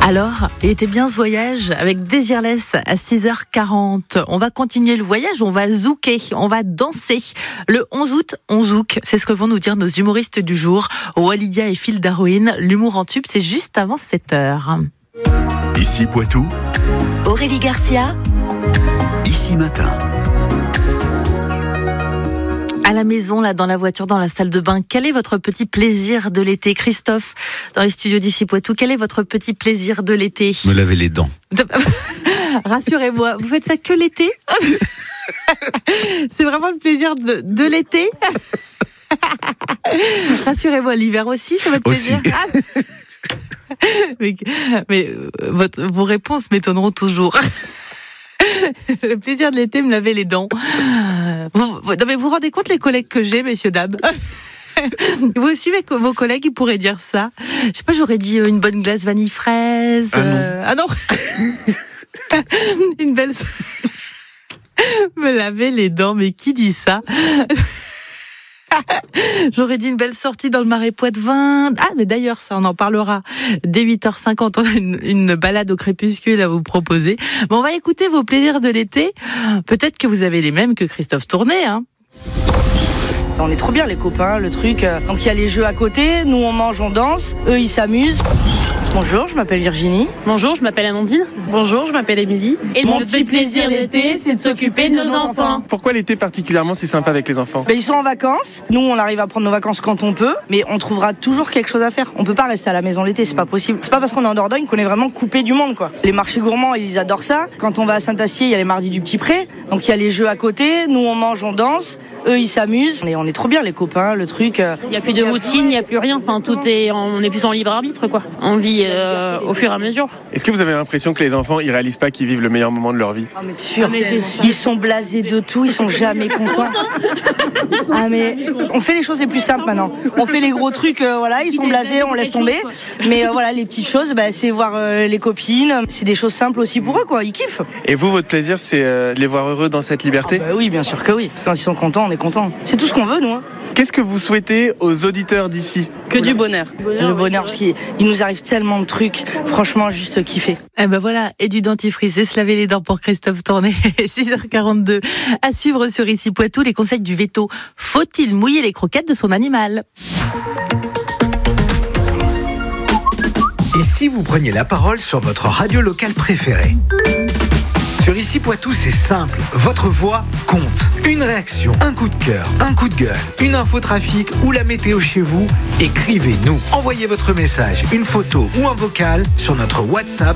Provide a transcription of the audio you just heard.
Alors, il était bien ce voyage avec Désirless à 6h40. On va continuer le voyage, on va zouker, on va danser. Le 11 août, on zouk. C'est ce que vont nous dire nos humoristes du jour. Walidia et Phil Darwin. L'humour en tube, c'est juste avant 7h. Ici Poitou, Aurélie Garcia, Ici Matin. À la maison, là, dans la voiture, dans la salle de bain, quel est votre petit plaisir de l'été? Christophe, dans les studios d'Ici Poitou, quel est votre petit plaisir de l'été? Me laver les dents. Rassurez-moi, vous faites ça que l'été? C'est vraiment le plaisir de l'été? Rassurez-moi, l'hiver aussi, c'est votre plaisir? Mais vos réponses m'étonneront toujours. Le plaisir de l'été, me laver les dents. Non, mais vous vous rendez compte les collègues que j'ai, messieurs, dames? Vous aussi, avec vos collègues, ils pourraient dire ça. Je sais pas, j'aurais dit une bonne glace vanille fraise. Ah non. Une belle... Me laver les dents, mais qui dit ça? J'aurais dit une belle sortie dans le Marais Poitevin. Ah, mais d'ailleurs, ça, on en parlera dès 8h50. On a une balade au crépuscule à vous proposer. Bon, on va écouter vos plaisirs de l'été. Peut-être que vous avez les mêmes que Christophe Tournet, hein. On est trop bien les copains, le truc. Donc il y a les jeux à côté, nous on mange, on danse, eux ils s'amusent. Bonjour, je m'appelle Virginie. Bonjour, je m'appelle Amandine. Bonjour, je m'appelle Émilie. Et mon petit plaisir l'été, c'est de s'occuper de nos enfants. Pourquoi l'été particulièrement c'est sympa avec les enfants? Ils sont en vacances, nous on arrive à prendre nos vacances quand on peut, mais on trouvera toujours quelque chose à faire. On peut pas rester à la maison l'été, c'est pas possible. C'est pas parce qu'on est en Dordogne qu'on est vraiment coupé du monde quoi. Les marchés gourmands, ils adorent ça. Quand on va à Saint-Astier, il y a les mardis du Petit Pré, donc il y a les jeux à côté, nous on mange, on danse, eux ils s'amusent. Et on est trop bien les copains, le truc. Il y a plus de routine, il y a plus rien, enfin on est plus en libre arbitre quoi. On vit au fur et à mesure. Est-ce que vous avez l'impression que les enfants ils réalisent pas qu'ils vivent le meilleur moment de leur vie? Ah mais sûr. Ils sont blasés de tout, ils sont jamais contents. Ah mais on fait les choses les plus simples maintenant. On fait les gros trucs, voilà, ils sont blasés, on laisse tomber. Mais voilà, les petites choses, c'est voir les copines. C'est des choses simples aussi pour eux quoi, ils kiffent. Et vous, votre plaisir c'est de les voir heureux dans cette liberté? Oui, bien sûr que oui. Quand ils sont contents, on est contents. C'est tout ce qu'on veut nous. Qu'est-ce que vous souhaitez aux auditeurs d'ici? Que du bonheur. Le bonheur, parce qu'il nous arrive tellement de trucs. Franchement, juste kiffer. Eh ben voilà, et du dentifrice et se laver les dents pour Christophe Tournet. 6h42. À suivre sur Ici Poitou, les conseils du veto. Faut-il mouiller les croquettes de son animal? Et si vous preniez la parole sur votre radio locale préférée? Sur Ici Poitou, c'est simple. Votre voix compte. Une réaction, un coup de cœur, un coup de gueule, une info trafic ou la météo chez vous, écrivez-nous. Envoyez votre message, une photo ou un vocal sur notre WhatsApp